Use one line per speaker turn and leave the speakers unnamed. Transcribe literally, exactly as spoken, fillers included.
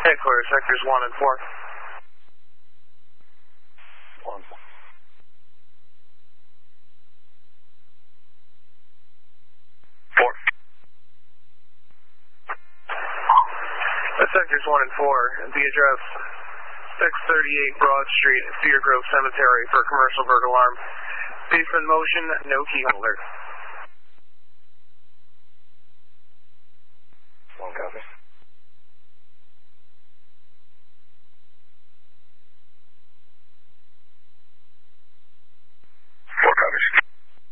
Hey, clear, sectors one and four.
One.
Four. Uh, sectors one and four, the address six thirty-eight Broad Street, Cedar Grove Cemetery for a commercial burglar alarm. Police in motion, no key holder.